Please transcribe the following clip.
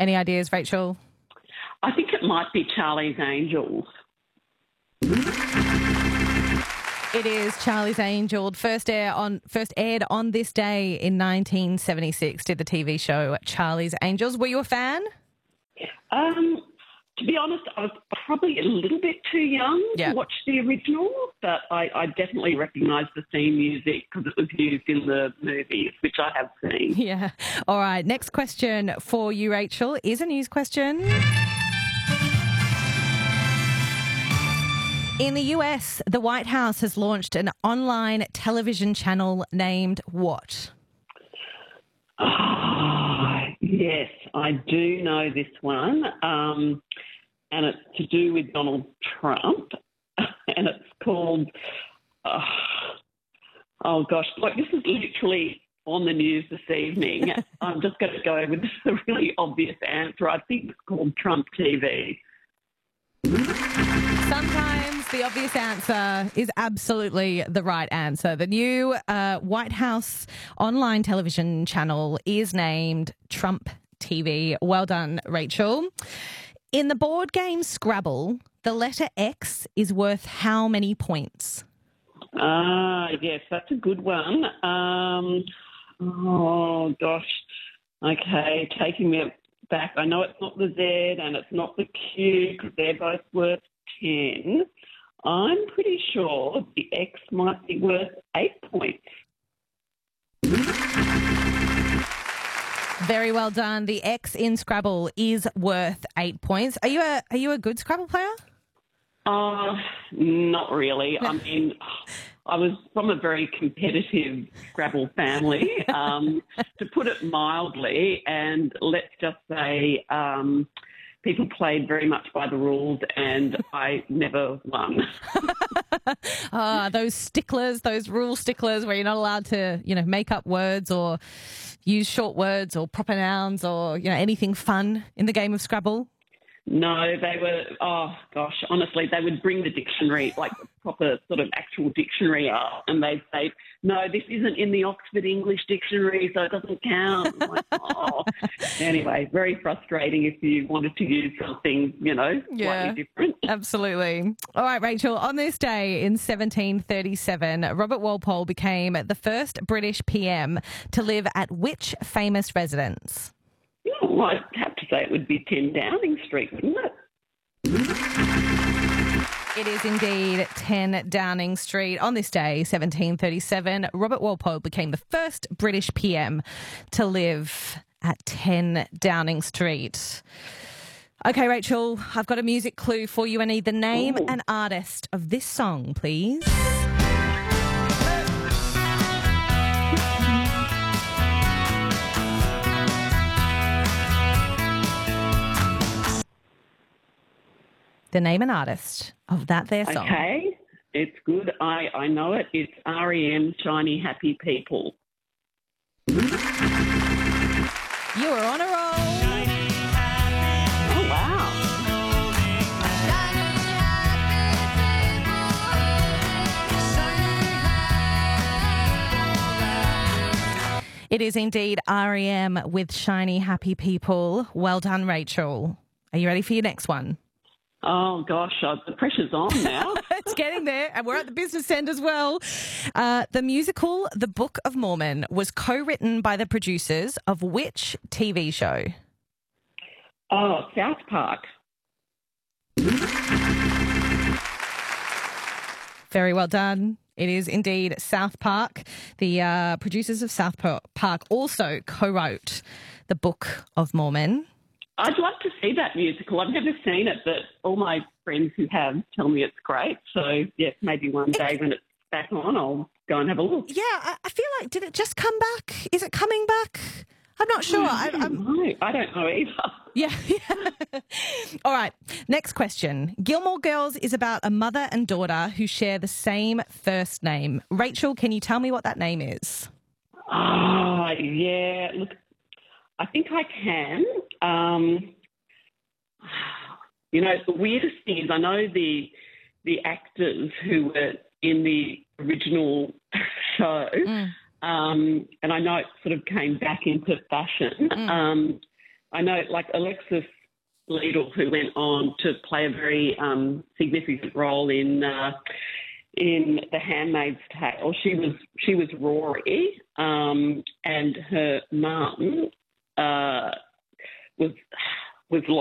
Any ideas, Rachel? I think it might be Charlie's Angels. It is Charlie's Angels. First aired on this day in 1976. Did the TV show Charlie's Angels? Were you a fan? To be honest, I was probably a little bit too young to watch the original, but I definitely recognise the theme music because it was used in the movies, which I have seen. Yeah. All right. Next question for you, Rachel, is a news question. In the US, the White House has launched an online television channel named what? Yes, I do know this one, and it's to do with Donald Trump, and it's called, oh gosh, like this is literally on the news this evening. I'm just going to go with a really obvious answer. I think it's called Trump TV. Sometimes the obvious answer is absolutely the right answer. The new White House online television channel is named Trump TV. Well done, Rachel. In the board game Scrabble, the letter X is worth how many points? Yes, that's a good one. Oh, gosh. Okay, taking me back. I know it's not the Z and it's not the Q because they're both worth 10. I'm pretty sure the X might be worth 8 points. Very well done. The X in Scrabble is worth 8 points. Are you a good Scrabble player? Not really. I mean, I was from a very competitive Scrabble family, to put it mildly, and let's just say people played very much by the rules and I never won. Those sticklers, those rule sticklers where you're not allowed to, make up words or use short words or proper nouns or, anything fun in the game of Scrabble. No, they were, honestly, they would bring the dictionary, like the proper sort of actual dictionary up, and they'd say, no, this isn't in the Oxford English Dictionary, so it doesn't count. I'm like, Anyway, very frustrating if you wanted to use something, slightly different. Absolutely. All right, Rachel, on this day in 1737, Robert Walpole became the first British PM to live at which famous residence? I'd have to say it would be 10 Downing Street, wouldn't it? It is indeed 10 Downing Street. On this day, 1737, Robert Walpole became the first British PM to live at 10 Downing Street. Okay, Rachel, I've got a music clue for you. I need the name and artist of this song, please. The name and artist of their song. Okay, it's good. I know it. It's R.E.M. Shiny Happy People. You are on a roll. Oh, wow. It is indeed R.E.M. with Shiny Happy People. Well done, Rachel. Are you ready for your next one? Oh, gosh, the pressure's on now. It's getting there, and we're at the business end as well. The musical The Book of Mormon was co-written by the producers of which TV show? Oh, South Park. Very well done. It is indeed South Park. The producers of South Park also co-wrote The Book of Mormon. I'd love to see that musical. I've never seen it, but all my friends who have tell me it's great. So, yes, maybe one day when it's back on, I'll go and have a look. Yeah, I feel like, did it just come back? Is it coming back? I'm not sure. I don't know either. Yeah. All right, next question. Gilmore Girls is about a mother and daughter who share the same first name. Rachel, can you tell me what that name is? Yeah. Look, I think I can. The weirdest thing is I know the actors who were in the original show, and I know it sort of came back into fashion. I know, like Alexis Liedl, who went on to play a very significant role in The Handmaid's Tale. She was Rory, and her mum was